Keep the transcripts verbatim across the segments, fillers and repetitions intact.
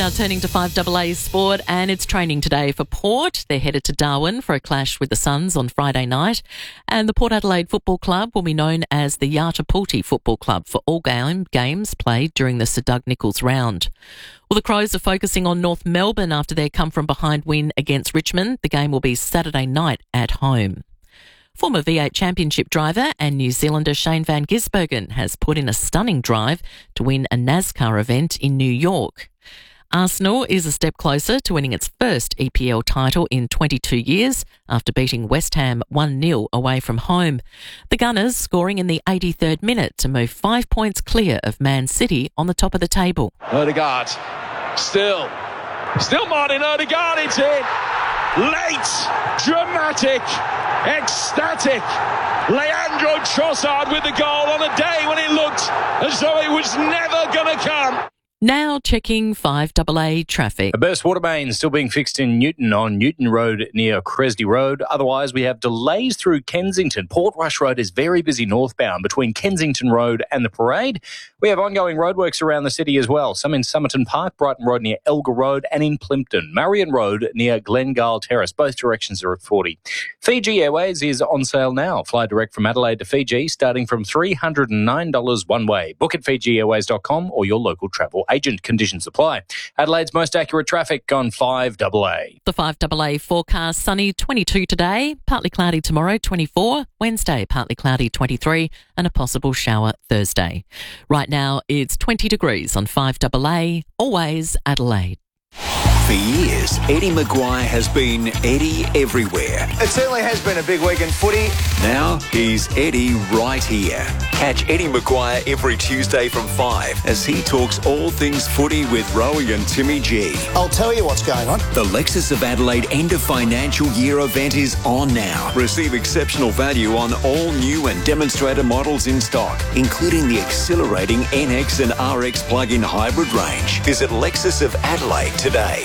Now turning to five A A sport, and it's training today for Port. They're headed to Darwin for a clash with the Suns on Friday night. And the Port Adelaide Football Club will be known as the Yatapulti Football Club for all game, games played during the Sir Doug Nicholls round. Well, the Crows are focusing on North Melbourne after their come-from-behind win against Richmond. The game will be Saturday night at home. Former V eight Championship driver and New Zealander Shane Van Gisbergen has put in a stunning drive to win a NASCAR event in New York. Arsenal is a step closer to winning its first E P L title in twenty-two years after beating West Ham one nil away from home. The Gunners scoring in the eighty-third minute to move five points clear of Man City on the top of the table. Odegaard, still, still Martin Odegaard, it's in. Late, dramatic, ecstatic. Leandro Trossard with the goal on a day when it looked as though it was never going to come. Now checking five A A traffic. A burst water main still being fixed in Newton on Newton Road near Cresdy Road. Otherwise, we have delays through Kensington. Portrush Road is very busy northbound between Kensington Road and the Parade. We have ongoing roadworks around the city as well. Some in Somerton Park, Brighton Road near Elgar Road, and in Plimpton. Marion Road near Glengyle Terrace. Both directions are at forty. Fiji Airways is on sale now. Fly direct from Adelaide to Fiji starting from three hundred nine dollars one way. Book at fiji airways dot com or your local travel agent. Conditions apply. Adelaide's most accurate traffic on five A A. The five A A forecast: sunny twenty-two today, partly cloudy tomorrow twenty-four, Wednesday partly cloudy twenty-three, and a possible shower Thursday. Right now it's twenty degrees on five A A, always Adelaide. For years, Eddie Maguire has been Eddie everywhere. It certainly has been a big week in footy. Now he's Eddie right here. Catch Eddie Maguire every Tuesday from five as he talks all things footy with Rowie and Timmy G. I'll tell you what's going on. The Lexus of Adelaide end of financial year event is on now. Receive exceptional value on all new and demonstrator models in stock, including the exhilarating N X and R X plug-in hybrid range. Visit Lexus of Adelaide today.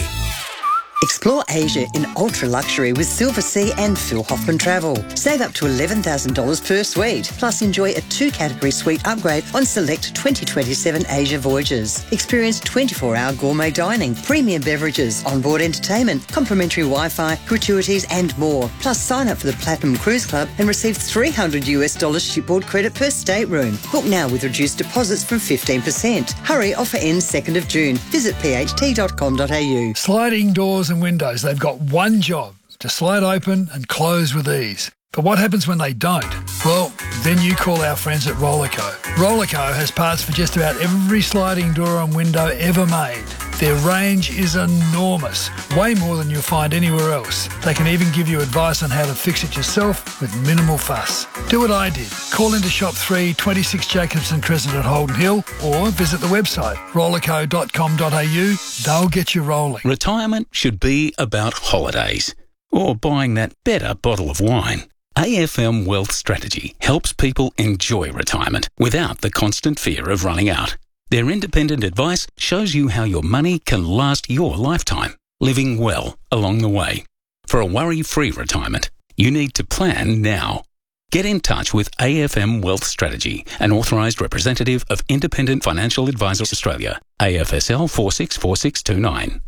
Explore Asia in ultra-luxury with Silver Sea and Phil Hoffman Travel. Save up to eleven thousand dollars per suite, plus enjoy a two-category suite upgrade on select twenty twenty-seven Asia voyages. Experience twenty-four hour gourmet dining, premium beverages, onboard entertainment, complimentary Wi-Fi, gratuities and more. Plus sign up for the Platinum Cruise Club and receive three hundred US dollars shipboard credit per stateroom. Book now with reduced deposits from fifteen percent. Hurry, offer ends second of June. Visit p h t dot com dot a u. Sliding doors and windows, they've got one job: to slide open and close with ease. But what happens when they don't? Well, then you call our friends at Rollerco. Rollerco has parts for just about every sliding door and window ever made. Their range is enormous, way more than you'll find anywhere else. They can even give you advice on how to fix it yourself with minimal fuss. Do what I did. Call into Shop three, twenty-six Jacobson Crescent at Holden Hill, or visit the website rollerco dot com dot a u. They'll get you rolling. Retirement should be about holidays or buying that better bottle of wine. A F M Wealth Strategy helps people enjoy retirement without the constant fear of running out. Their independent advice shows you how your money can last your lifetime, living well along the way. For a worry-free retirement, you need to plan now. Get in touch with A F M Wealth Strategy, an authorised representative of Independent Financial Advisors Australia, A F S L four six four six two nine.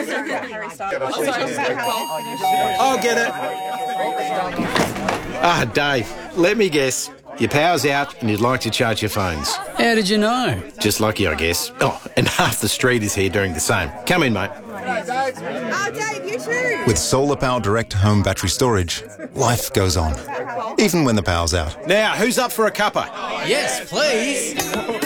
I'll get it. Ah, Dave, let me guess. Your power's out and you'd like to charge your phones. How did you know? Just lucky, I guess. Oh, and half the street is here doing the same. Come in, mate. Oh, Dave, you too. With Solar Power Direct home battery storage, life goes on, even when the power's out. Now, who's up for a cuppa? Yes, please.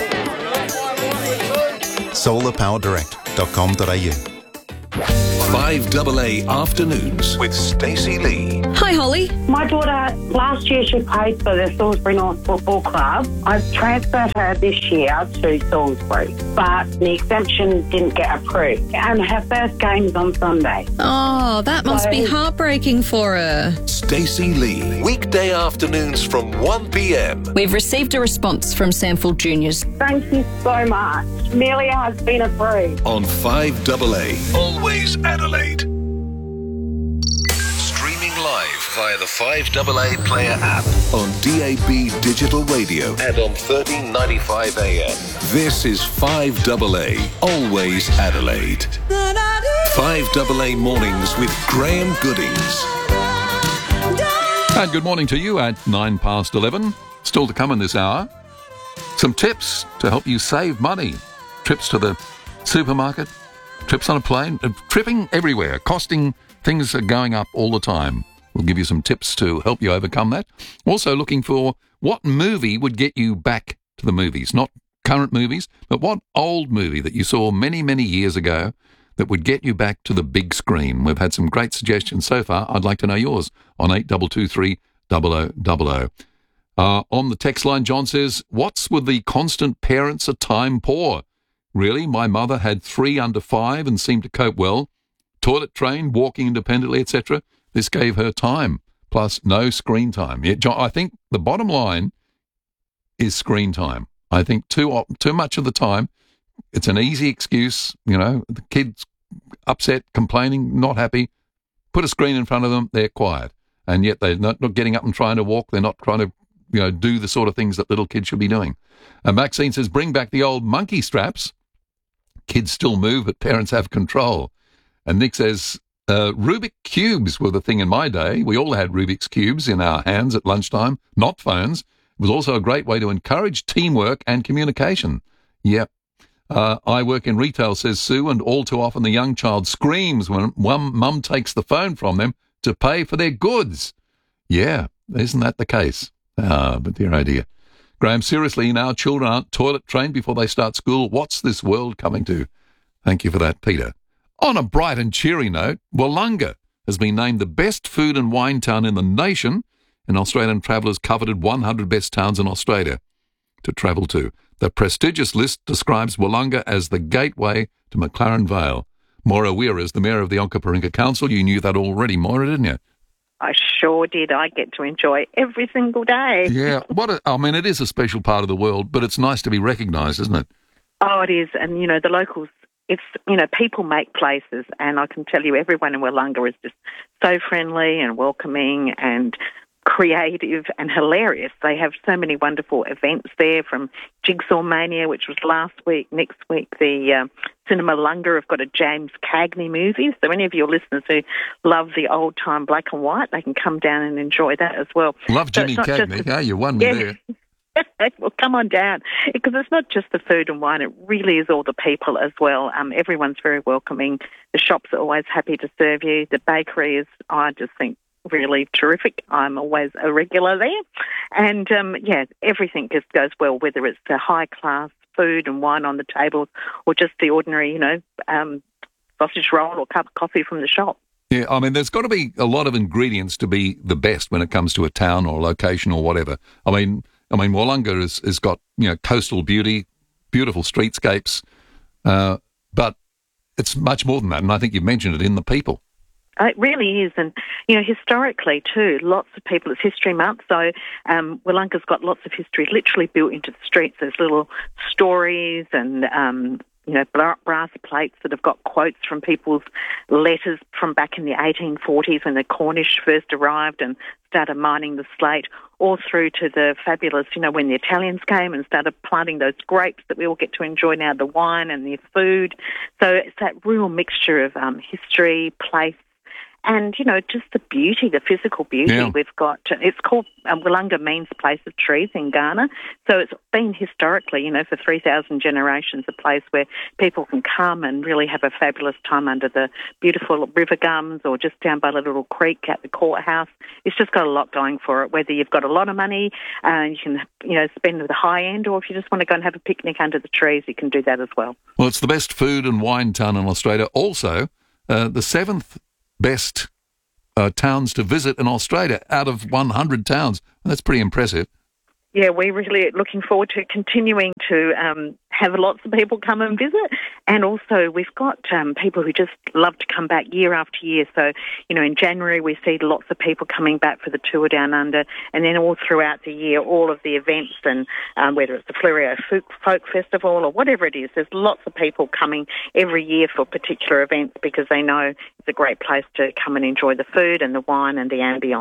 solar power direct dot com dot a u. five A A Afternoons with Stacey Lee. Hi, Holly. My daughter, last year she played for the Salisbury North Football Club. I've transferred her this year to Salisbury, but the exemption didn't get approved. And her first game is on Sunday. Oh, that must so, be heartbreaking for her. Stacey Lee. Weekday afternoons from one p m. We've received a response from Samford Juniors. Thank you so much. Amelia has been approved. On five A A. Always Adelaide. Streaming live via the five A A Player app, on D A B Digital Radio, and on thirteen ninety-five A M. This is five A A, always Adelaide. five A A Mornings with Graham Goodings. And good morning to you at nine past eleven. Still to come in this hour. Some tips to help you save money. Trips to the supermarket, trips on a plane, uh, tripping everywhere. Costing, things are going up all the time. We'll give you some tips to help you overcome that. Also looking for what movie would get you back to the movies. Not current movies, but what old movie that you saw many, many years ago that would get you back to the big screen. We've had some great suggestions so far. I'd like to know yours on eight two two three, double oh double oh. Uh, on the text line, John says, what's with the constant parents are time poor? Really? My mother had three under five and seemed to cope well. Toilet trained, walking independently, et cetera. This gave her time, plus no screen time. Yeah, John, I think the bottom line is screen time. I think too too much of the time, it's an easy excuse. You know, the kid's upset, complaining, not happy. Put a screen in front of them, they're quiet. And yet they're not, not getting up and trying to walk. They're not trying to, you know, do the sort of things that little kids should be doing. And Maxine says, bring back the old monkey straps. Kids still move, but parents have control. And Nick says, uh, Rubik cubes were the thing in my day. We all had Rubik's cubes in our hands at lunchtime, not phones. It was also a great way to encourage teamwork and communication. Yep. Uh, I work in retail, says Sue, and all too often the young child screams when one mum takes the phone from them to pay for their goods. Yeah, isn't that the case? Ah, but dear oh dear. Graham, seriously, now children aren't toilet trained before they start school. What's this world coming to? Thank you for that, Peter. On a bright and cheery note, Wollonga has been named the best food and wine town in the nation, and Australian travellers coveted one hundred best towns in Australia to travel to. The prestigious list describes Wollonga as the gateway to McLaren Vale. Moira Weir is the Mayor of the Onkaparinga Council. You knew that already, Moira, didn't you? I sure did. I get to enjoy every single day. Yeah, what a, I mean, it is a special part of the world, but it's nice to be recognised, isn't it? Oh, it is. And, you know, the locals, it's, you know, people make places, and I can tell you everyone in Wollonga is just so friendly and welcoming and creative and hilarious. They have so many wonderful events there, from Jigsaw Mania, which was last week. Next week, the uh, Cinema Lunga have got a James Cagney movie. So any of your listeners who love the old-time black and white, they can come down and enjoy that as well. Love so Jimmy Cagney. A, oh, you won me yeah. there. Well, come on down, because it's not just the food and wine, it really is all the people as well. Um, everyone's very welcoming. The shops are always happy to serve you. The bakery is, I just think, really terrific. I'm always a regular there. And, um, yeah, everything just goes well, whether it's the high-class food and wine on the tables or just the ordinary, you know, um, sausage roll or cup of coffee from the shop. Yeah, I mean, there's got to be a lot of ingredients to be the best when it comes to a town or a location or whatever. I mean, I mean, Wollonga has, has got, you know, coastal beauty, beautiful streetscapes, uh, but it's much more than that, and I think you've mentioned it in the people. It really is, and, you know, historically too, lots of people, it's History Month, so um, Wollonga's got lots of history literally built into the streets. There's little stories and, um, you know, brass plates that have got quotes from people's letters from back in the eighteen forties when the Cornish first arrived and started mining the slate, all through to the fabulous, you know, when the Italians came and started planting those grapes that we all get to enjoy now, the wine and the food. So it's that real mixture of um, history, place, and, you know, just the beauty, the physical beauty Yeah. we've got. It's called, um, Wollonga means place of trees in Ghana. So it's been historically, you know, for three thousand generations, a place where people can come and really have a fabulous time under the beautiful river gums or just down by the little creek at the courthouse. It's just got a lot going for it, whether you've got a lot of money and uh, you can, you know, spend at the high end, or if you just want to go and have a picnic under the trees, you can do that as well. Well, it's the best food and wine town in Australia. Also, uh, the seventh best uh, towns to visit in Australia out of one hundred towns. That's pretty impressive. Yeah, we're really looking forward to continuing to um, have lots of people come and visit. And also we've got um, people who just love to come back year after year. So, you know, in January we see lots of people coming back for the tour down under, and then all throughout the year, all of the events, and um, whether it's the Fleurieu Folk, Folk Festival or whatever it is, there's lots of people coming every year for particular events because they know it's a great place to come and enjoy the food and the wine and the ambience.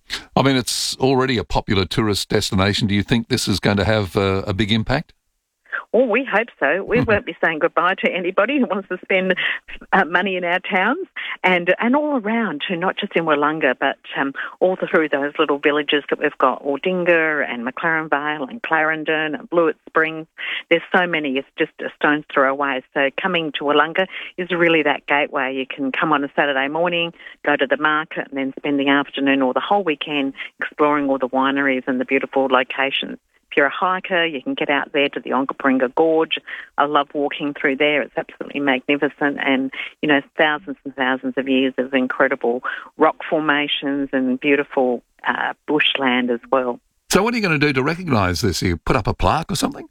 I mean, it's already a popular tourist destination. Do you think this is going to have uh, a big impact? Well, we hope so. We won't be saying goodbye to anybody who wants to spend uh, money in our towns, and and all around too, not just in Wollonga, but um, all through those little villages that we've got, Aldinga and McLaren Vale and Clarendon and Blewett Springs. There's so many, it's just a stone's throw away. So coming to Wollonga is really that gateway. You can come on a Saturday morning, go to the market, and then spend the afternoon or the whole weekend exploring all the wineries and the beautiful locations. If you're a hiker, you can get out there to the Onkaparinga Gorge. I love walking through there. It's absolutely magnificent, and, you know, thousands and thousands of years of incredible rock formations and beautiful uh, bushland as well. So what are you going to do to recognise this? You put up a plaque or something?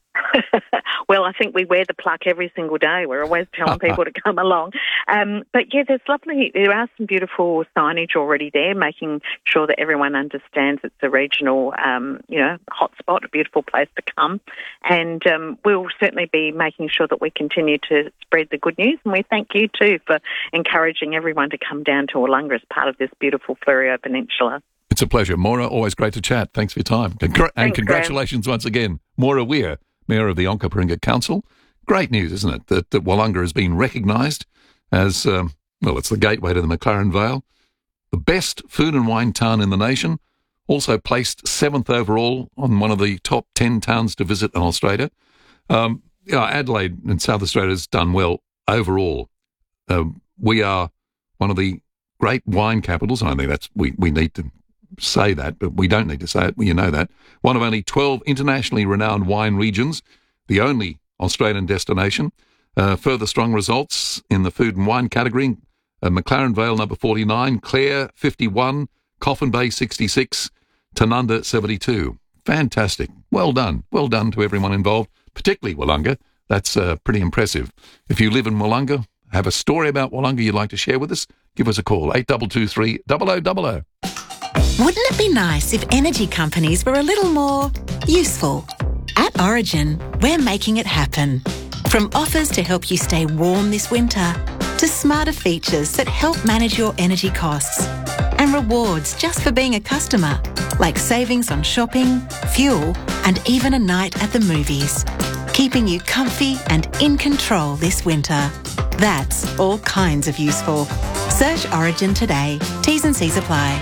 Well, I think we wear the plaque every single day. We're always telling people to come along. Um, but, yeah, there's lovely, there are some beautiful signage already there, making sure that everyone understands it's a regional, um, you know, hotspot, a beautiful place to come. And um, we'll certainly be making sure that we continue to spread the good news. And we thank you, too, for encouraging everyone to come down to Wollonga as part of this beautiful Fleurieu Peninsula. It's a pleasure. Maura, always great to chat. Thanks for your time. Congra- and Thanks, congratulations Graham. once again. Maura Weir, Mayor of the Onkaparinga Council. Great news, isn't it, that, that Wollonga has been recognised as, um, well, it's the gateway to the McLaren Vale, the best food and wine town in the nation, also placed seventh overall on one of the top ten towns to visit in Australia. Um, yeah, Adelaide and South Australia has done well overall. Uh, we are one of the great wine capitals. I think that's we, we need to say that, but we don't need to say it. Well, you know that. One of only twelve internationally renowned wine regions, the only Australian destination. Uh, further strong results in the food and wine category. Uh, McLaren Vale, number forty-nine, Clare, fifty-one, Coffin Bay, sixty-six, Tanunda, seventy-two. Fantastic. Well done. Well done to everyone involved, particularly Wollonga. That's uh, pretty impressive. If you live in Wollonga, have a story about Wollonga you'd like to share with us, give us a call, eight two two three, zero zero zero zero. Wouldn't it be nice if energy companies were a little more useful? At Origin, we're making it happen. From offers to help you stay warm this winter, to smarter features that help manage your energy costs, and rewards just for being a customer, like savings on shopping, fuel, and even a night at the movies, keeping you comfy and in control this winter. That's all kinds of useful. Search Origin today. T's and C's apply.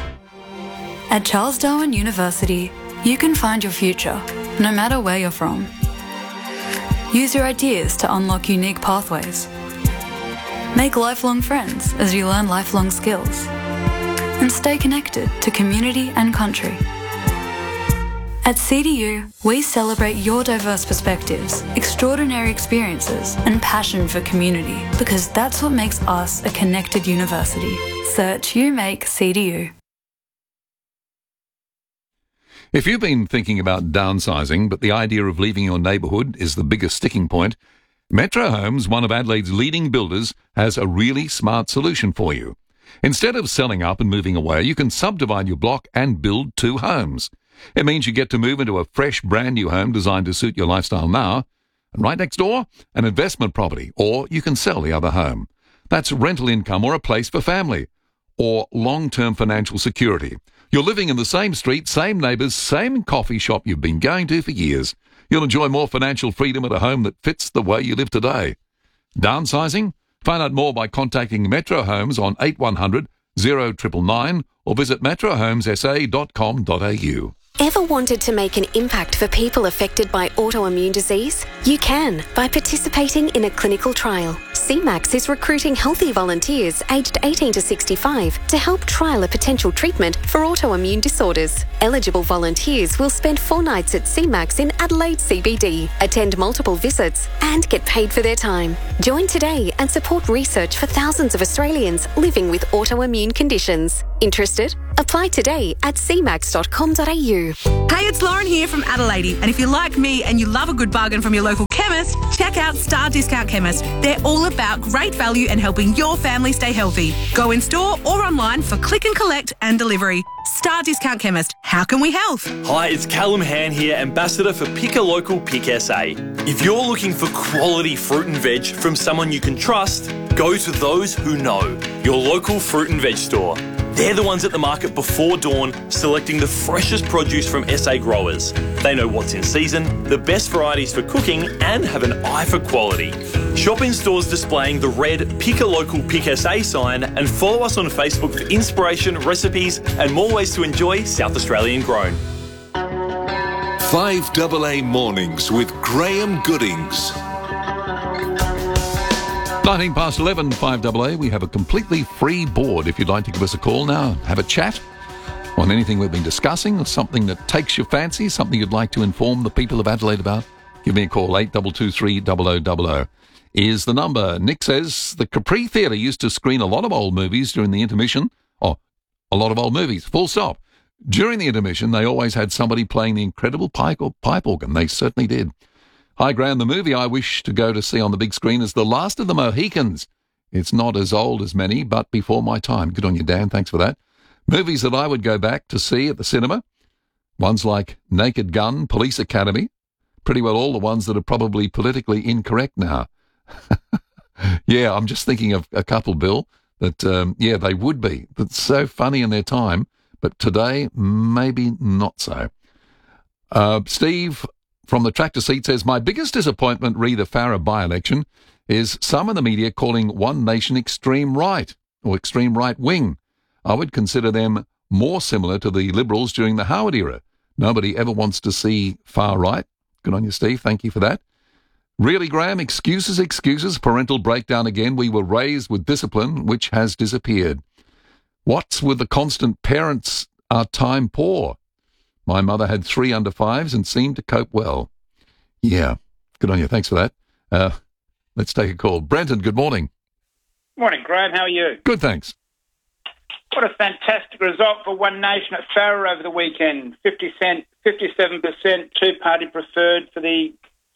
At Charles Darwin University, you can find your future, no matter where you're from. Use your ideas to unlock unique pathways. Make lifelong friends as you learn lifelong skills. And stay connected to community and country. At C D U, we celebrate your diverse perspectives, extraordinary experiences, and passion for community, because that's what makes us a connected university. Search You Make C D U. If you've been thinking about downsizing, but the idea of leaving your neighbourhood is the biggest sticking point, Metro Homes, one of Adelaide's leading builders, has a really smart solution for you. Instead of selling up and moving away, you can subdivide your block and build two homes. It means you get to move into a fresh, brand new home designed to suit your lifestyle now, and right next door, an investment property, or you can sell the other home. That's rental income or a place for family, or long-term financial security. You're living in the same street, same neighbours, same coffee shop you've been going to for years. You'll enjoy more financial freedom at a home that fits the way you live today. Downsizing? Find out more by contacting Metro Homes on eight one hundred, zero nine nine nine or visit metro homes s a dot com dot a u. Ever wanted to make an impact for people affected by autoimmune disease? You can by participating in a clinical trial. C MAX is recruiting healthy volunteers aged eighteen to sixty-five to help trial a potential treatment for autoimmune disorders. Eligible volunteers will spend four nights at C MAX in Adelaide C B D, attend multiple visits and get paid for their time. Join today and support research for thousands of Australians living with autoimmune conditions. Interested? Apply today at c max dot com dot a u. Hey, it's Lauren here from Adelaide, and if you're like me and you love a good bargain from your local chemist, check out Star Discount Chemist. They're all about great value and helping your family stay healthy. Go in store or online for click and collect and delivery. Star Discount Chemist, how can we help? Hi, it's Callum Han here, Ambassador for Pick a Local Pick S A. If you're looking for quality fruit and veg from someone you can trust, go to those who know, your local fruit and veg store. They're the ones at the market before dawn, selecting the freshest produce from S A growers. They know what's in season, the best varieties for cooking, and have an eye for quality. Shop in stores displaying the red Pick a Local Pick S A sign, and follow us on Facebook for inspiration, recipes, and more ways to enjoy South Australian grown. five A A Mornings with Graham Goodings. nineteen past eleven, five A A. We have a completely free board if you'd like to give us a call now. Have a chat on anything we've been discussing, or something that takes your fancy, something you'd like to inform the people of Adelaide about. Give me a call, eight two two three zero zero zero zero is the number. Nick says the Capri Theatre used to screen a lot of old movies during the intermission. Oh, a lot of old movies, full stop. During the intermission, they always had somebody playing the incredible pipe, pipe organ. They certainly did. Hi, Graham. The movie I wish to go to see on the big screen is The Last of the Mohicans. It's not as old as many, but before my time. Good on you, Dan. Thanks for that. Movies that I would go back to see at the cinema, ones like Naked Gun, Police Academy, pretty well all the ones that are probably politically incorrect now. Yeah, I'm just thinking of a couple, Bill, that, um, yeah, they would be. That's so funny in their time, but today, maybe not so. Uh, Steve from the tractor seat says, my biggest disappointment re the Farah by-election is some in the media calling One Nation extreme right or extreme right wing. I would consider them more similar to the Liberals during the Howard era. Nobody ever wants to see far right. Good on you, Steve. Thank you for that. Really, Graham, excuses, excuses, parental breakdown again. We were raised with discipline, which has disappeared. What's with the constant parents are time poor? My mother had three under fives and seemed to cope well. Yeah, good on you. Thanks for that. Uh, let's take a call. Brenton, good morning. Morning, Graham. How are you? Good, thanks. What a fantastic result for One Nation at Farah over the weekend. fifty cent, fifty-seven percent two-party preferred for the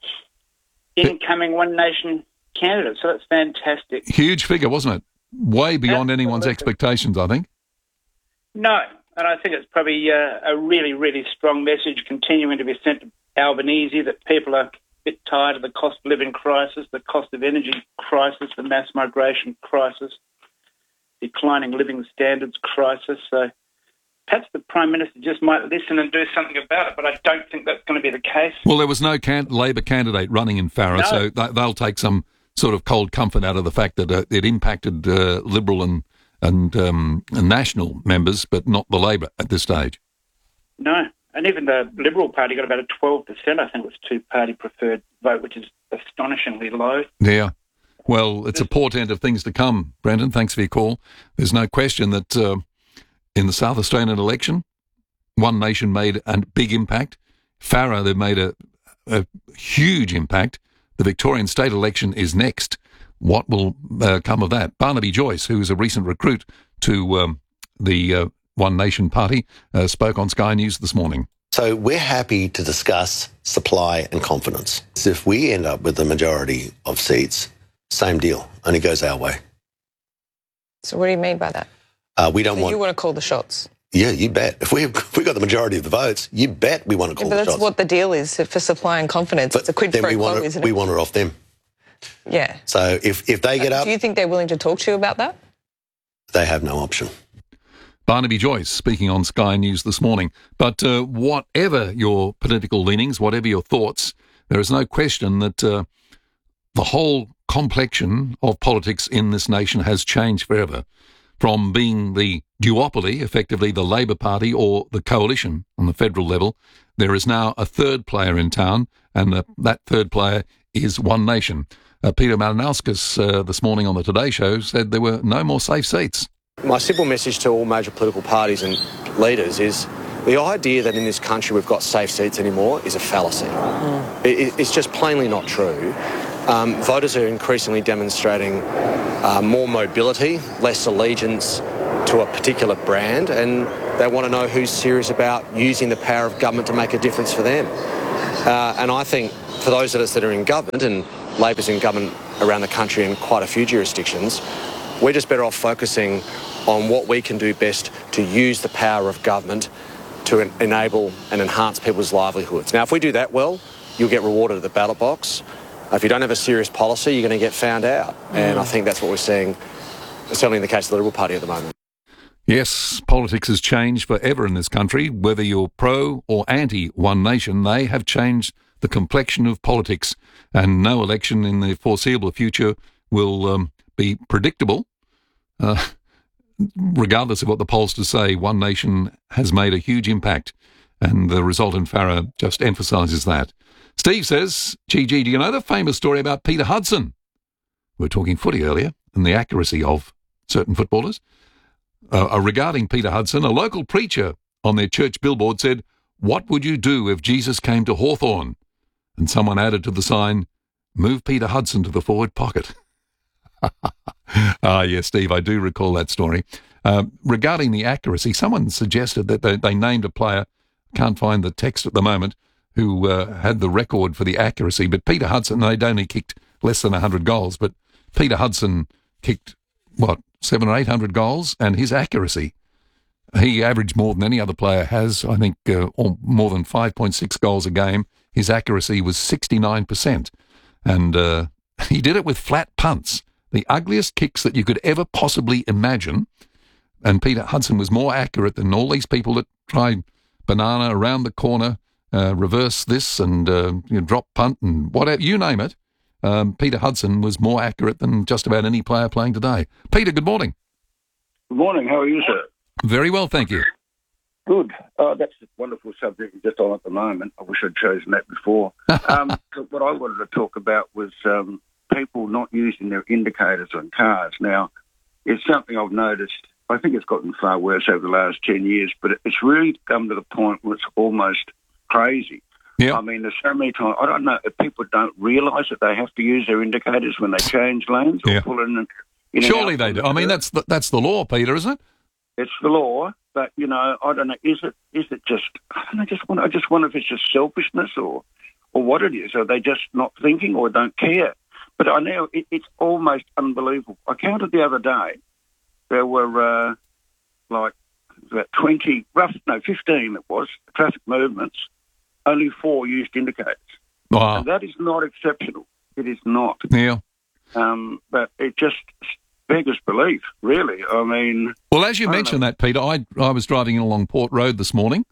incoming One Nation candidate. So that's fantastic. Huge figure, wasn't it? Way beyond Absolutely. anyone's expectations, I think. No, and I think it's probably uh, a really, really strong message continuing to be sent to Albanese that people are a bit tired of the cost of living crisis, the cost of energy crisis, the mass migration crisis, declining living standards crisis. So perhaps the Prime Minister just might listen and do something about it, but I don't think that's going to be the case. Well, there was no can- Labor candidate running in Farah, No. so th- they'll take some sort of cold comfort out of the fact that uh, it impacted uh, Liberal and and, um, and National members, but not the Labor at this stage. No, and even the Liberal Party got about a twelve percent, I think, was two-party preferred vote, which is astonishingly low. Yeah. Well, it's a portent of things to come, Brendan. Thanks for your call. There's no question that uh, in the South Australian election, One Nation made a big impact. Farah, they've made a, a huge impact. The Victorian state election is next. What will uh, come of that? Barnaby Joyce, who is a recent recruit to um, the uh, One Nation Party, uh, spoke on Sky News this morning. So we're happy to discuss supply and confidence. So if we end up with the majority of seats, same deal, only goes our way. So what do you mean by that? Uh, we don't So want... you want to call the shots? Yeah, you bet. If we if we got the majority of the votes, you bet we want to Yeah, call but the that's shots. what the deal is for supply and confidence. But it's a quid then pro we quo, want it, isn't it? we want it off them. Yeah. So if, if they get up, Do you think they're willing to talk to you about that? they have no option. Barnaby Joyce speaking on Sky News this morning. But uh, whatever your political leanings, whatever your thoughts, there is no question that uh, the whole complexion of politics in this nation has changed forever. From being the duopoly, effectively the Labor Party or the coalition on the federal level, there is now a third player in town, and the, that third player is One Nation. Uh, Peter Malinauskas uh, this morning on the Today Show said there were no more safe seats. My simple message to all major political parties and leaders is the idea that in this country we've got safe seats anymore is a fallacy. Mm. It, it's just plainly not true. Um, voters are increasingly demonstrating uh, more mobility, less allegiance to a particular brand, and they want to know who's serious about using the power of government to make a difference for them. Uh, and I think for those of us that are in government, and Labor's in government around the country in quite a few jurisdictions, we're just better off focusing on what we can do best to use the power of government to en- enable and enhance people's livelihoods. Now, if we do that well, you'll get rewarded at the ballot box. If you don't have a serious policy, you're going to get found out. Mm. And I think that's what we're seeing, certainly in the case of the Liberal Party at the moment. Yes, politics has changed forever in this country. Whether you're pro or anti One Nation, they have changed the complexion of politics, and no election in the foreseeable future will um, be predictable. Uh, regardless of what the pollsters say, One Nation has made a huge impact, and the result in Farrer just emphasises that. Steve says, G G, do you know the famous story about Peter Hudson? We were talking footy earlier and the accuracy of certain footballers. Uh, regarding Peter Hudson, a local preacher on their church billboard said, "What would you do if Jesus came to Hawthorn?" And someone added to the sign, "Move Peter Hudson to the forward pocket." Ah, yes, Steve, I do recall that story. Uh, regarding the accuracy, someone suggested that they, they named a player, can't find the text at the moment, who uh, had the record for the accuracy. But Peter Hudson, they'd only kicked less than one hundred goals, but Peter Hudson kicked, what, seven or eight hundred goals, and his accuracy, he averaged more than any other player has, I think, uh, or more than five point six goals a game. His accuracy was sixty-nine percent, and uh, he did it with flat punts, the ugliest kicks that you could ever possibly imagine. And Peter Hudson was more accurate than all these people that tried banana around the corner, uh, reverse this and uh, you know, drop punt and whatever, you name it. Um, Peter Hudson was more accurate than just about any player playing today. Peter, good morning. Good morning. How are you, sir? Very well, thank you. Good. Uh, that's a wonderful subject you're just on at the moment. I wish I'd chosen that before. um, what I wanted to talk about was um, people not using their indicators on cars. Now, it's something I've noticed. I think it's gotten far worse over the last ten years, but it's really come to the point where it's almost crazy. Yep. I mean, there's so many times, I don't know, if people don't realise that they have to use their indicators when they change lanes or Yeah. pull in. in Surely and they out do. I mean, that's the, that's the law, Peter, isn't it? It's the law, but, you know, I don't know, is it is it just, I don't know, just wonder, I just wonder if it's just selfishness or, or what it is. Are they just not thinking or don't care? But I know it, it's almost unbelievable. I counted the other day, there were uh, like about twenty, rough, no, fifteen it was, traffic movements. Only four used indicators. Wow. And that is not exceptional. It is not. Yeah. Um, but it just beggars belief, really. I mean... Well, as you I don't mentioned know. that, Peter, I I was driving along Port Road this morning,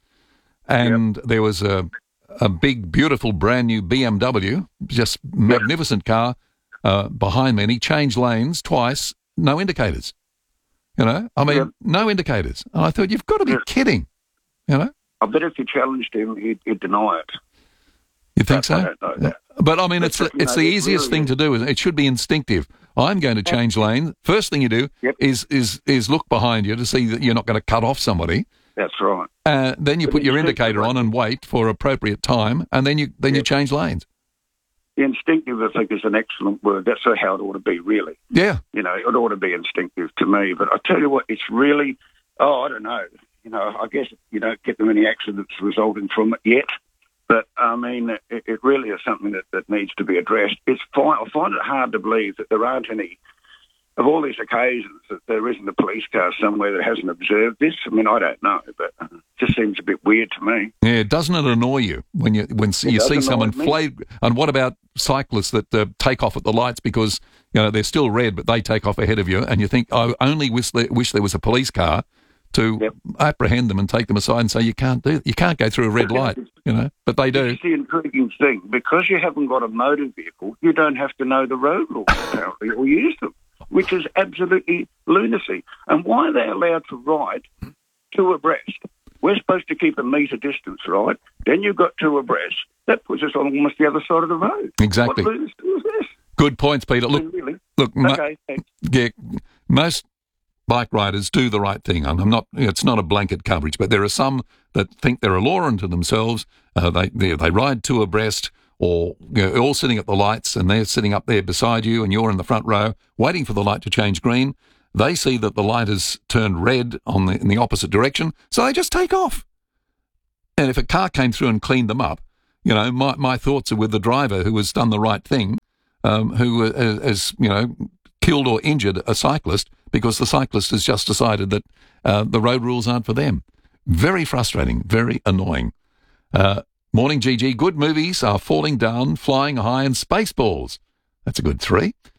and there was a a big, beautiful, brand new B M W, just magnificent car uh, behind me, and he changed lanes twice, no indicators. You know, I mean, Yeah. no indicators. And I thought, you've got to be kidding. You know, I bet if you challenged him, he'd, he'd deny it. you think I so? don't know that. But I mean, But, it's you it's know, the it easiest really thing is. to do. It should be instinctive. I'm going to change lane. First thing you do is is is look behind you to see that you're not going to cut off somebody. That's right. Uh, then you But put your instinctive, indicator on and wait for appropriate time, and then you then you change lanes. The instinctive, I think, is an excellent word. That's how it ought to be, really. Yeah. You know, it ought to be instinctive to me. But I tell you what, it's really, oh, I don't know. You know, I guess you don't get many accidents resulting from it yet. But, I mean, it, it really is something that, that needs to be addressed. It's fine. I find it hard to believe that there aren't any, of all these occasions, that there isn't a police car somewhere that hasn't observed this. I mean, I don't know, but it just seems a bit weird to me. Yeah, doesn't it annoy you when you when It you does see annoy someone me. flag? And what about cyclists that uh, take off at the lights because you know they're still red, but they take off ahead of you, and you think, I only wish there, wish there was a police car to apprehend them and take them aside and say you can't do you can't go through a red light, you know, but they do. It's the intriguing thing. Because you haven't got a motor vehicle, you don't have to know the road rules, apparently, or use them, which is absolutely lunacy. And why are they allowed to ride two abreast? We're supposed to keep a metre distance, right? Then you've got two abreast. That puts us on almost the other side of the road. Exactly. What lunacy is this? Good points, Peter. Look, Really? look. mo- Okay, thanks. yeah, most bike riders do the right thing. I'm I'm not. It's not a blanket coverage, but there are some that think they're a law unto themselves. Uh, they, they they ride two abreast, or you know, all sitting at the lights, and they're sitting up there beside you, and you're in the front row waiting for the light to change green. They see that the light has turned red on the in the opposite direction, so they just take off. And if a car came through and cleaned them up, you know, my my thoughts are with the driver who has done the right thing, um, who has, has you know killed or injured a cyclist because the cyclist has just decided that uh, the road rules aren't for them. Very frustrating, very annoying. Uh, morning, G G. Good movies are Falling Down, Flying High, and Spaceballs. That's a good three.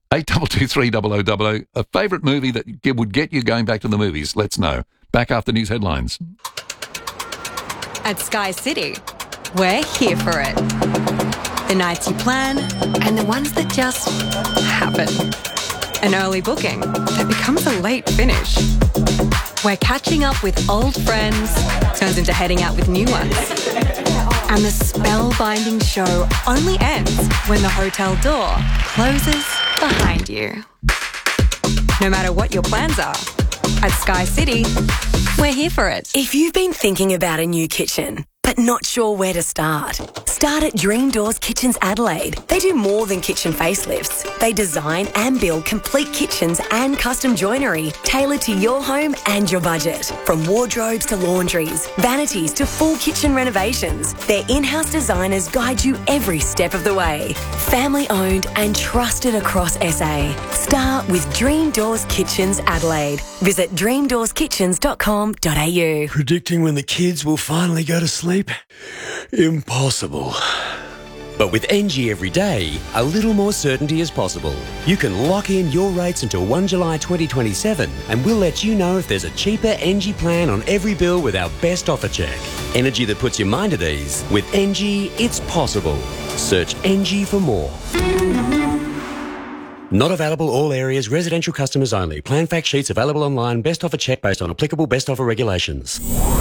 eight two two three zero zero zero zero. A favourite movie that g- would get you going back to the movies? Let's know. Back after news headlines. At Sky City, we're here for it. The nights you plan and the ones that just happen. An early booking that becomes a late finish. Where catching up with old friends turns into heading out with new ones. And the spellbinding show only ends when the hotel door closes behind you. No matter what your plans are, at Sky City, we're here for it. If you've been thinking about a new kitchen, but not sure where to start, start at Dream Doors Kitchens Adelaide. They do more than kitchen facelifts. They design and build complete kitchens and custom joinery tailored to your home and your budget. From wardrobes to laundries, vanities to full kitchen renovations, their in-house designers guide you every step of the way. Family owned and trusted across S A. Start with Dream Doors Kitchens Adelaide. Visit dream doors kitchens dot com dot a u. Predicting when the kids will finally go to sleep? Impossible. But with N G Everyday, a little more certainty is possible. You can lock in your rates until the first of July twenty twenty-seven, and we'll let you know if there's a cheaper N G plan on every bill with our best offer check. Energy that puts your mind at ease. With N G, it's possible. Search N G for more. Not available all areas, residential customers only. Plan fact sheets available online. Best offer check based on applicable best offer regulations.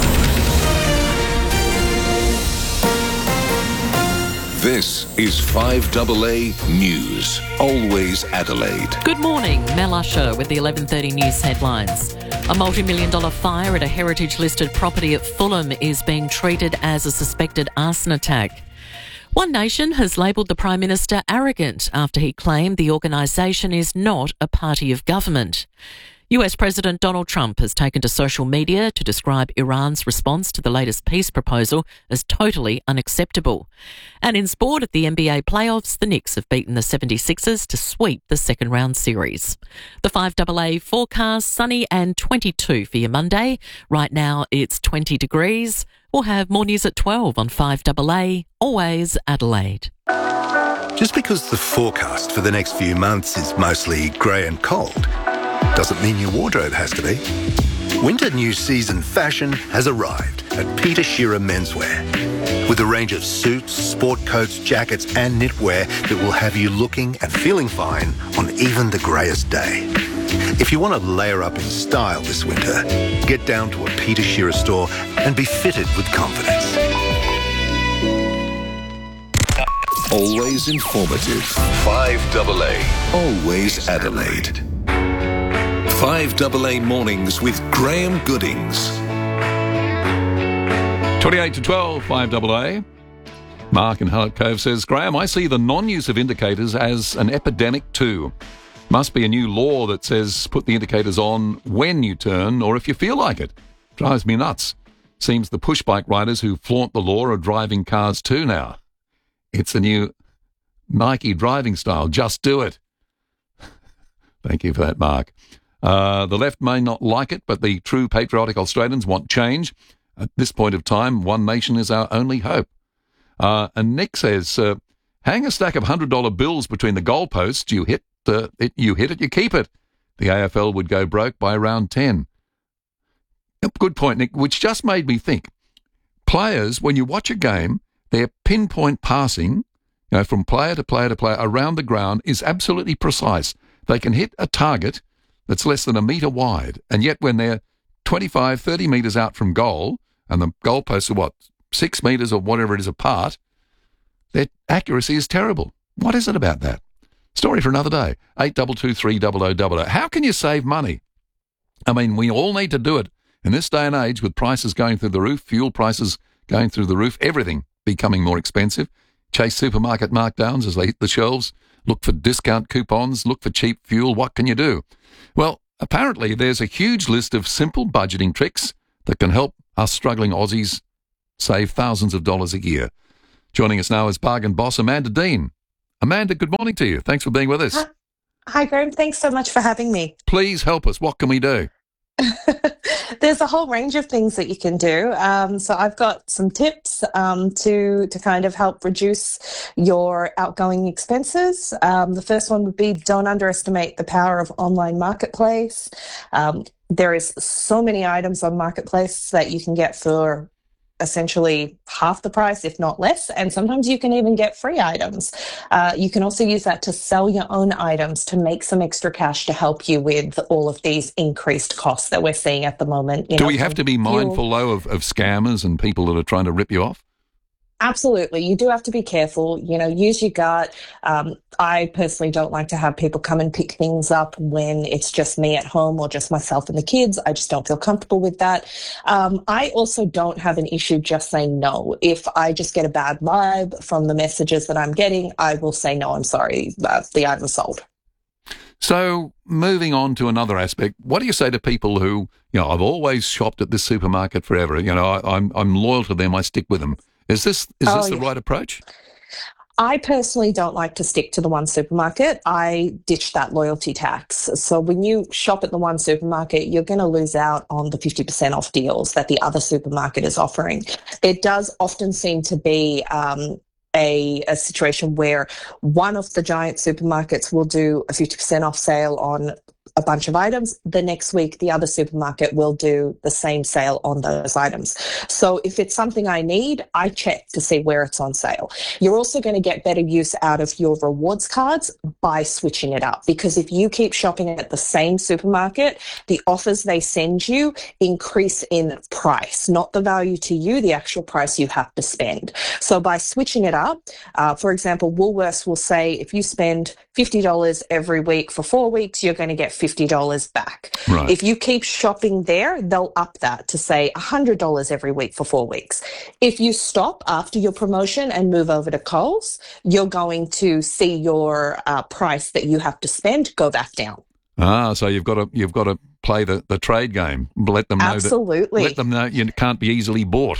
This is five A A News. Always Adelaide. Good morning, Mel Usher with the eleven thirty news headlines. A multi-million dollar fire at a heritage-listed property at Fulham is being treated as a suspected arson attack. One Nation has labelled the Prime Minister arrogant after he claimed the organisation is not a party of government. U S President Donald Trump has taken to social media to describe Iran's response to the latest peace proposal as totally unacceptable. And in sport, at the N B A playoffs, the Knicks have beaten the seventy-sixers to sweep the second round series. The five A A forecast, sunny and twenty-two for your Monday. Right now it's twenty degrees. We'll have more news at twelve on five A A, always Adelaide. Just because the forecast for the next few months is mostly grey and cold doesn't mean your wardrobe has to be. Winter new season fashion has arrived at Peter Shearer Menswear. With a range of suits, sport coats, jackets and knitwear that will have you looking and feeling fine on even the greyest day. If you want to layer up in style this winter, get down to a Peter Shearer store and be fitted with confidence. Always informative. five A A. Always Adelaide. five A A Mornings with Graham Goodings. twenty-eight to twelve, five A A. Mark in Hallett Cove says, Graham, I see the non-use of indicators as an epidemic too. Must be a new law that says put the indicators on when you turn or if you feel like it. Drives me nuts. Seems the push bike riders who flaunt the law are driving cars too now. It's the new Nike driving style. Just do it. Thank you for that, Mark. Uh, the left may not like it, but the true patriotic Australians want change. At this point of time, One Nation is our only hope. Uh, and Nick says, uh, hang a stack of one hundred dollar bills between the goalposts. You hit, uh, it, you hit it, you keep it. The A F L would go broke by round ten. Good point, Nick, which just made me think. Players, when you watch a game, their pinpoint passing, you know, from player to player to player around the ground is absolutely precise. They can hit a target that's less than a metre wide, and yet when they're twenty-five, thirty metres out from goal, and the goalposts are, what, six metres or whatever it is apart, their accuracy is terrible. What is it about that? Story for another day. eight two two three zero zero zero zero. How can you save money? I mean, we all need to do it. In this day and age, with prices going through the roof, fuel prices going through the roof, everything becoming more expensive, chase supermarket markdowns as they hit the shelves, look for discount coupons, look for cheap fuel. What can you do? Well, apparently there's a huge list of simple budgeting tricks that can help us struggling Aussies save thousands of dollars a year. Joining us now is bargain boss Amanda Dean. Amanda, good morning to you. Thanks for being with us. Hi, Hi Graham. Thanks so much for having me. Please help us. What can we do? There's a whole range of things that you can do. Um, so I've got some tips um, to to kind of help reduce your outgoing expenses. Um, the first one would be don't underestimate the power of online marketplace. Um, there is so many items on marketplace that you can get for essentially half the price, if not less, and sometimes you can even get free items. Uh, you can also use that to sell your own items to make some extra cash to help you with all of these increased costs that we're seeing at the moment. You Do know, we have to be fuel. mindful, though, of, of scammers and people that are trying to rip you off? Absolutely. You do have to be careful, you know, use your gut. Um, I personally don't like to have people come and pick things up when it's just me at home or just myself and the kids. I just don't feel comfortable with that. Um, I also don't have an issue just saying no. If I just get a bad vibe from the messages that I'm getting, I will say, no, I'm sorry, uh, the item's sold. So moving on to another aspect, what do you say to people who, you know, I've always shopped at this supermarket forever. You know, I, I'm, I'm loyal to them. I stick with them. Is this is Oh, this the yeah. right approach? I personally don't like to stick to the one supermarket. I ditch that loyalty tax. So when you shop at the one supermarket, you're going to lose out on the fifty percent off deals that the other supermarket is offering. It does often seem to be um, a, a situation where one of the giant supermarkets will do a fifty percent off sale on a bunch of items. The next week, the other supermarket will do the same sale on those items. So if it's something I need, I check to see where it's on sale. You're also going to get better use out of your rewards cards by switching it up, because if you keep shopping at the same supermarket, the offers they send you increase in price, not the value to you, the actual price you have to spend. So by switching it up, uh, for example, Woolworths will say if you spend fifty dollars every week for four weeks, you're going to get fifty dollars back. Right. If you keep shopping there, they'll up that to say one hundred dollars every week for four weeks. If you stop after your promotion and move over to Coles, you're going to see your uh, price that you have to spend go back down. Ah, so you've got to you've got to play the, the trade game. Let them know Absolutely. that let them know you can't be easily bought.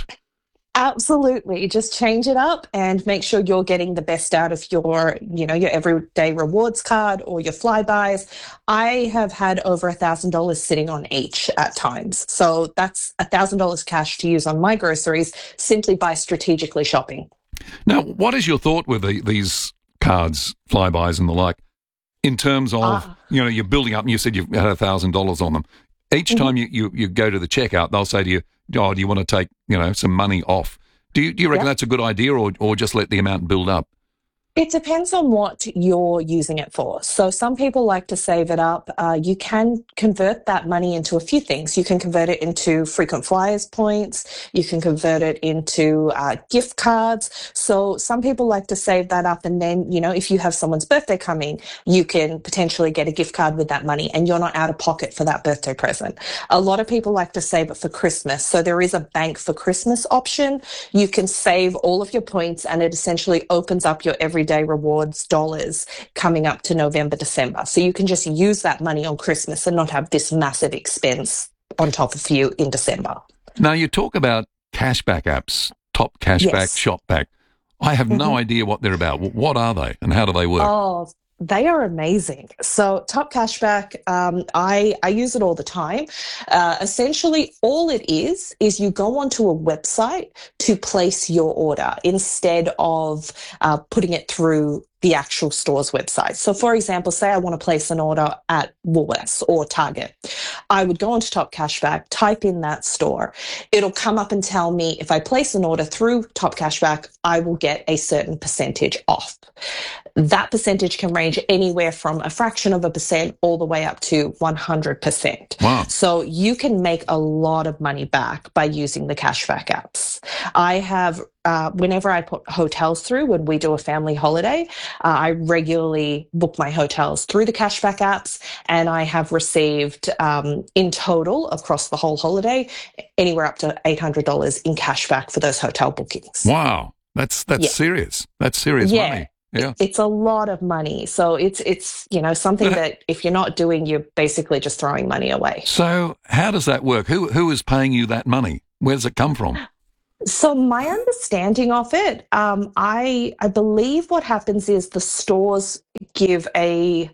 Absolutely. Just change it up and make sure you're getting the best out of your, you know, your everyday rewards card or your flybys. I have had over a thousand dollars sitting on each at times. So that's a thousand dollars cash to use on my groceries simply by strategically shopping. Now, what is your thought with the, these cards, flybys and the like, in terms of, Uh, you know, you're building up and you said you've had a thousand dollars on them. Each Mhm. time you, you, you go to the checkout, they'll say to you, oh, do you want to take, you know, some money off? Do you, do you reckon Yep. that's a good idea, or, or just let the amount build up? It depends on what you're using it for. So some people like to save it up. Uh, you can convert that money into a few things. You can convert it into frequent flyers points. You can convert it into uh, gift cards. So some people like to save that up, and then, you know, if you have someone's birthday coming, you can potentially get a gift card with that money and you're not out of pocket for that birthday present. A lot of people like to save it for Christmas. So there is a bank for Christmas option. You can save all of your points and it essentially opens up your everyday rewards dollars coming up to November, December. So you can just use that money on Christmas and not have this massive expense on top of you in December. Now, you talk about cashback apps, Top Cashback, Yes. Shopback. I have no Mhm. idea what they're about. What are they and how do they work? Oh, they are amazing. So Top Cashback, um, I, I use it all the time. Uh, essentially, all it is, is you go onto a website to place your order instead of uh, putting it through the actual store's website. So for example, say I want to place an order at Woolworths or Target. I would go onto Top Cashback, type in that store. It'll come up and tell me if I place an order through Top Cashback, I will get a certain percentage off. That percentage can range anywhere from a fraction of a percent all the way up to one hundred percent. Wow. So you can make a lot of money back by using the cashback apps. I have, uh, whenever I put hotels through, when we do a family holiday, uh, I regularly book my hotels through the cashback apps, and I have received um, in total across the whole holiday anywhere up to eight hundred dollars in cashback for those hotel bookings. Wow. That's that's Yeah. serious. That's serious Yeah. money. Yeah. It's a lot of money. So it's, it's you know, something that if you're not doing, you're basically just throwing money away. So how does that work? Who Who is paying you that money? Where does it come from? So my understanding of it, um, I I believe what happens is the stores give a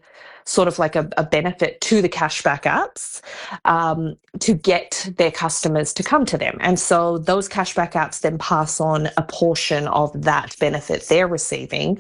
sort of like a, a benefit to the cashback apps um, to get their customers to come to them. And so those cashback apps then pass on a portion of that benefit they're receiving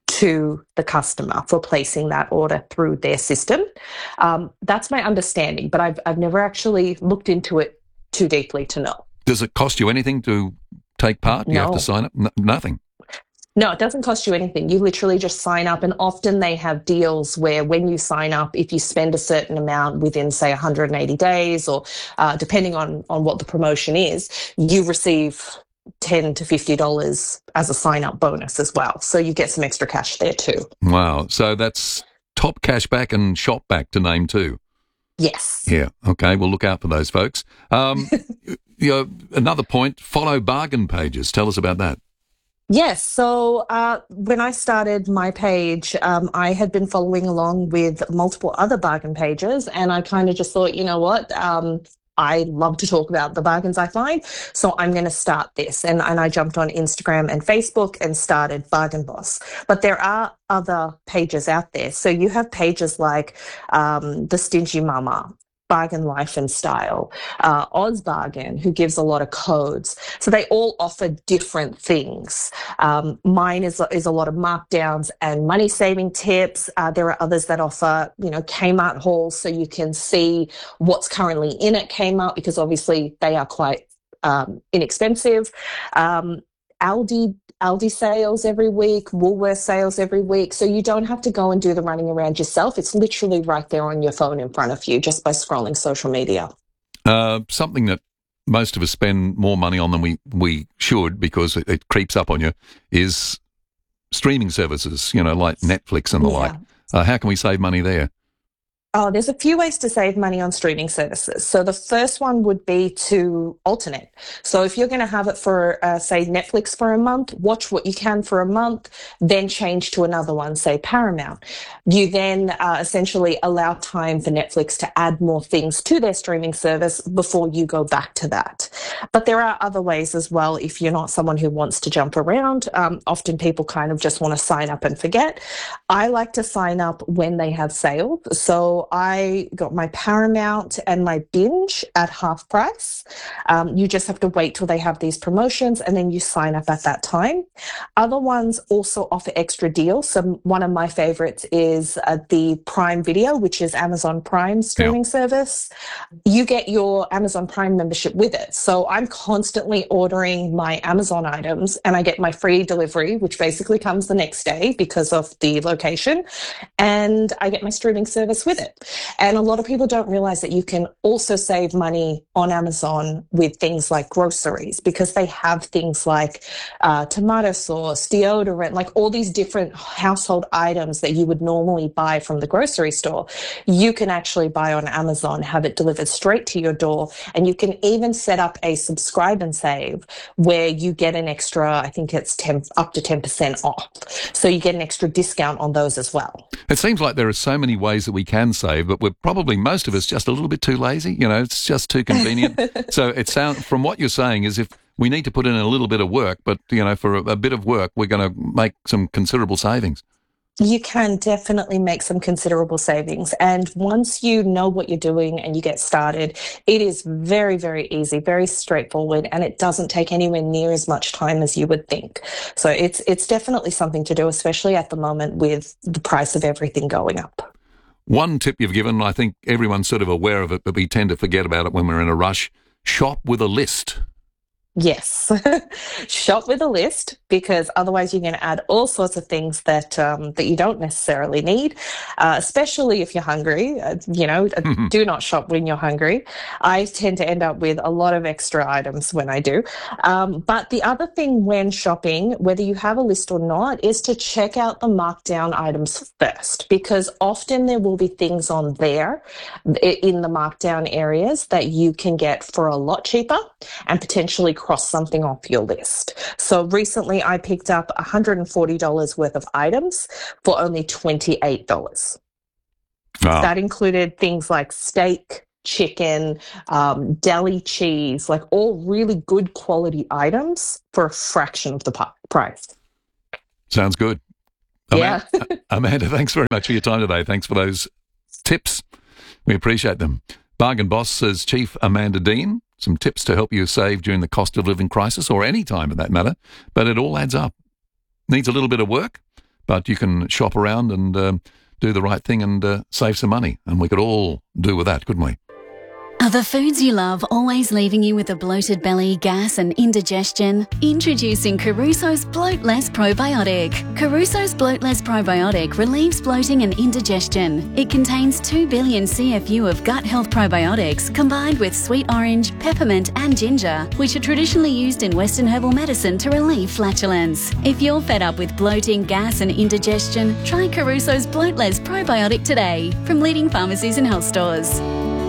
to the customer for placing that order through their system. Um, that's my understanding, but I've, I've never actually looked into it too deeply to know. Does it cost you anything to take part? Do you No. have to sign up? N- nothing. No, it doesn't cost you anything. You literally just sign up, and often they have deals where when you sign up, if you spend a certain amount within, say, one hundred eighty days, or uh, depending on, on what the promotion is, you receive ten to fifty dollars as a sign-up bonus as well. So you get some extra cash there too. Wow. So that's Top Cashback and Shopback to name two. Yes. Yeah. Okay. We'll look out for those folks. Um, you know, another point, follow bargain pages. Tell us about that. Yes. So uh, when I started my page, um, I had been following along with multiple other bargain pages, and I kind of just thought, you know what, um, I love to talk about the bargains I find, so I'm going to start this. And, and I jumped on Instagram and Facebook and started Bargain Boss. But there are other pages out there. So you have pages like um, The Stingy Mama, Bargain Life and Style, uh, Oz Bargain, who gives a lot of codes. So they all offer different things. Um, mine is, is a lot of markdowns and money saving tips. Uh, there are others that offer, you know, Kmart hauls, so you can see what's currently in at Kmart, because obviously they are quite um, inexpensive. Um, Aldi Aldi sales every week, Woolworths sales every week. So you don't have to go and do the running around yourself. It's literally right there on your phone in front of you just by scrolling social media. Uh, something that most of us spend more money on than we, we should, because it, it creeps up on you, is streaming services, you know, like Netflix and the Yeah. like. Uh, how can we save money there? Oh, there's a few ways to save money on streaming services. So the first one would be to alternate. So if you're going to have it for, uh, say, Netflix for a month, watch what you can for a month, then change to another one, say Paramount. You then uh, essentially allow time for Netflix to add more things to their streaming service before you go back to that. But there are other ways as well if you're not someone who wants to jump around. Um, often people kind of just want to sign up and forget. I like to sign up when they have sales. So I got my Paramount and my Binge at half price. Um, you just have to wait till they have these promotions, and then you sign up at that time. Other ones also offer extra deals. So one of my favorites is uh, the Prime Video, which is Amazon Prime streaming yeah. service. You get your Amazon Prime membership with it. So I'm constantly ordering my Amazon items, and I get my free delivery, which basically comes the next day because of the location, and I get my streaming service with it. And a lot of people don't realize that you can also save money on Amazon with things like groceries, because they have things like uh, tomato sauce, deodorant, like all these different household items that you would normally buy from the grocery store. You can actually buy on Amazon, have it delivered straight to your door, and you can even set up a subscribe and save where you get an extra, I think it's ten, up to ten percent off. So you get an extra discount on those as well. It seems like there are so many ways that we can save, but we're probably, most of us, just a little bit too lazy. You know, it's just too convenient. So it sounds, from what you're saying, is if we need to put in a little bit of work, but, you know, for a, a bit of work, we're going to make some considerable savings. You can definitely make some considerable savings. And once you know what you're doing and you get started, it is very, very easy, very straightforward, and it doesn't take anywhere near as much time as you would think. So it's it's definitely something to do, especially at the moment with the price of everything going up. One tip you've given, I think everyone's sort of aware of it, but we tend to forget about it when we're in a rush. Shop with a list. Yes. Shop with a list, because otherwise you're going to add all sorts of things that um, that you don't necessarily need, uh, especially if you're hungry. Uh, you know, mm-hmm. Do not shop when you're hungry. I tend to end up with a lot of extra items when I do. Um, but the other thing when shopping, whether you have a list or not, is to check out the markdown items first, because often there will be things on there in the markdown areas that you can get for a lot cheaper and potentially cross something off your list. So recently I picked up one hundred forty dollars worth of items for only twenty-eight dollars. Wow. That included things like steak, chicken, um, deli cheese, like all really good quality items for a fraction of the price. Sounds good. Yeah. Amanda, Amanda, thanks very much for your time today. Thanks for those tips. We appreciate them. Bargain Boss says, Chief Amanda Dean, some tips to help you save during the cost of living crisis, or any time for that matter, but it all adds up. Needs a little bit of work, but you can shop around and um, do the right thing and uh, save some money, and we could all do with that, couldn't we? Are the foods you love always leaving you with a bloated belly, gas and indigestion? Introducing Caruso's Bloat Less Probiotic. Caruso's Bloat Less Probiotic relieves bloating and indigestion. It contains two billion C F U of gut health probiotics combined with sweet orange, peppermint and ginger, which are traditionally used in Western herbal medicine to relieve flatulence. If you're fed up with bloating, gas and indigestion, try Caruso's Bloat Less Probiotic today from leading pharmacies and health stores.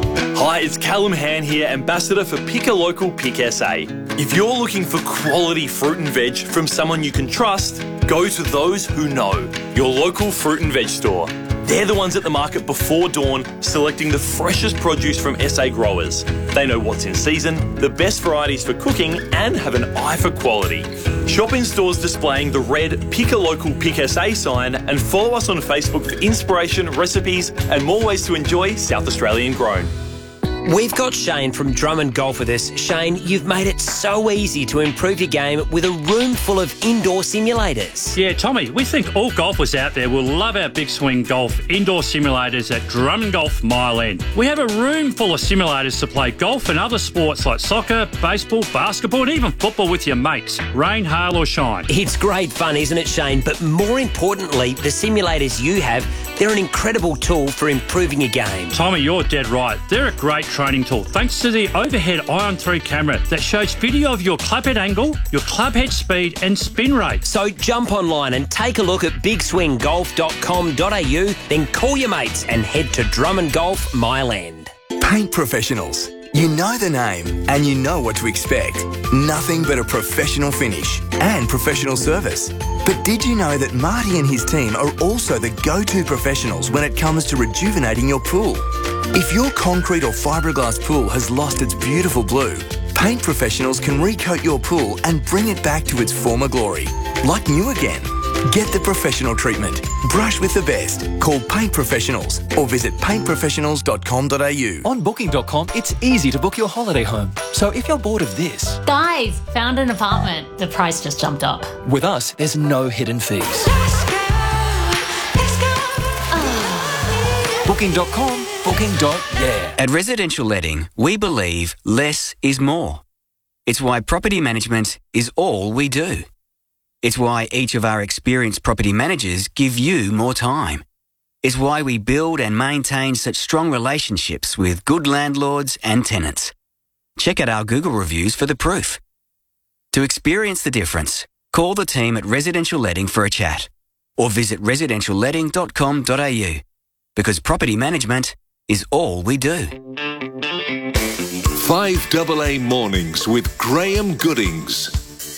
Hi, it's Callum Han here, Ambassador for Pick a Local Pick S A. If you're looking for quality fruit and veg from someone you can trust, go to those who know, your local fruit and veg store. They're the ones at the market before dawn, selecting the freshest produce from S A growers. They know what's in season, the best varieties for cooking, and have an eye for quality. Shop in stores displaying the red Pick a Local Pick S A sign, and follow us on Facebook for inspiration, recipes, and more ways to enjoy South Australian grown. We've got Shane from Drummond Golf with us. Shane, you've made it so easy to improve your game with a room full of indoor simulators. Yeah, Tommy, we think all golfers out there will love our Big Swing Golf indoor simulators at Drummond Golf Mile End. We have a room full of simulators to play golf and other sports like soccer, baseball, basketball and even football with your mates, rain, hail or shine. It's great fun, isn't it, Shane? But more importantly, the simulators you have, they're an incredible tool for improving your game. Tommy, you're dead right. They're a great training tool thanks to the overhead Ion three camera that shows video of your clubhead angle, your clubhead speed and spin rate. So jump online and take a look at big swing golf dot com dot a u, then call your mates and head to Drummond Golf Mile End. Paint professionals. You know the name and you know what to expect. Nothing but a professional finish and professional service. But did you know that Marty and his team are also the go-to professionals when it comes to rejuvenating your pool? If your concrete or fiberglass pool has lost its beautiful blue, Paint Professionals can recoat your pool and bring it back to its former glory, like new again. Get the professional treatment. Brush with the best. Call Paint Professionals or visit paint professionals dot com dot a u. On booking dot com, it's easy to book your holiday home. So if you're bored of this... Guys, found an apartment. The price just jumped up. With us, there's no hidden fees. booking dot com, booking dot yeah. At Residential Letting, we believe less is more. It's why property management is all we do. It's why each of our experienced property managers give you more time. It's why we build and maintain such strong relationships with good landlords and tenants. Check out our Google reviews for the proof. To experience the difference, call the team at Residential Letting for a chat or visit residential letting dot com dot a u because property management is all we do. five double A Mornings with Graham Goodings.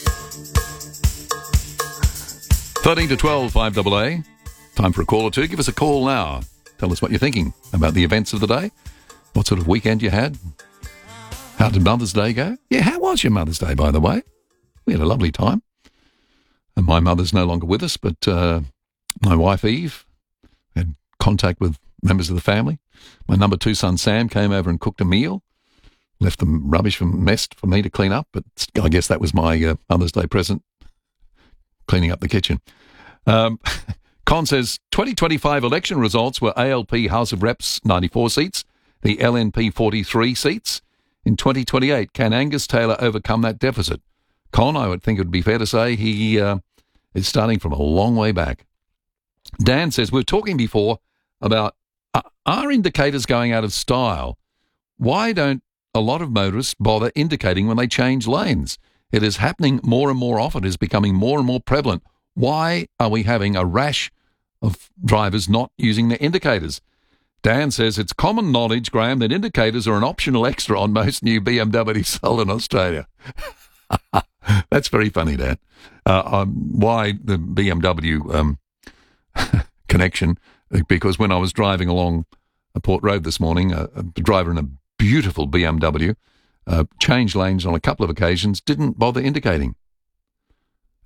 thirteen to twelve, five double A. Time for a call or two. Give us a call now. Tell us what you're thinking about the events of the day. What sort of weekend you had. How did Mother's Day go? Yeah, how was your Mother's Day, by the way? We had a lovely time. And my mother's no longer with us, but uh, my wife, Eve, had contact with members of the family. My number two son, Sam, came over and cooked a meal. Left the rubbish from mess for me to clean up, but I guess that was my uh, Mother's Day present. Cleaning up the kitchen. Um, Con says, twenty twenty-five election results were A L P House of Reps ninety-four seats, the L N P forty-three seats. In twenty twenty-eight, can Angus Taylor overcome that deficit? Con, I would think it would be fair to say he uh, is starting from a long way back. Dan says, we were talking before about, uh, are indicators going out of style? Why don't a lot of motorists bother indicating when they change lanes? It is happening more and more often. It is becoming more and more prevalent. Why are we having a rash of drivers not using their indicators? Dan says it's common knowledge, Graham, that indicators are an optional extra on most new B M Ws sold in Australia. That's very funny, Dan. Uh, um, why the B M W um, connection? Because when I was driving along a Port Road this morning, a, a driver in a beautiful B M W Uh, changed lanes on a couple of occasions, didn't bother indicating.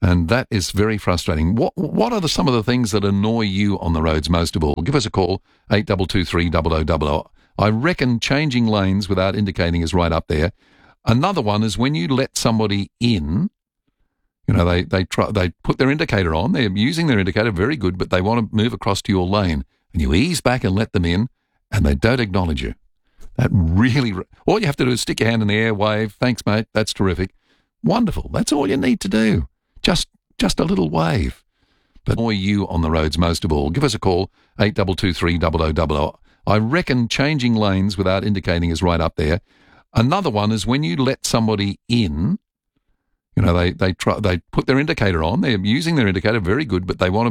And that is very frustrating. What what are the, some of the things that annoy you on the roads most of all? Give us a call, eight two two three, zero zero zero zero. I reckon changing lanes without indicating is right up there. Another one is when you let somebody in, you know, they, they, try, they put their indicator on, they're using their indicator, very good, but they want to move across to your lane. And you ease back and let them in, and they don't acknowledge you. That really, all you have to do is stick your hand in the air, wave, thanks mate, that's terrific. Wonderful, that's all you need to do. Just just a little wave. But annoy you on the roads most of all. Give us a call, eight two two three, zero zero zero zero. I reckon changing lanes without indicating is right up there. Another one is when you let somebody in, you know, they, they, try, they put their indicator on, they're using their indicator, very good, but they want to